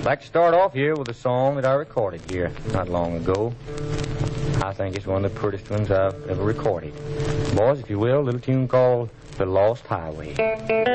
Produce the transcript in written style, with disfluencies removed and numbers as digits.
I'd like to start off here with a song that I recorded here not long ago. I think it's one of the prettiest ones I've ever recorded. Boys, if you will, a little tune called The Lost Highway.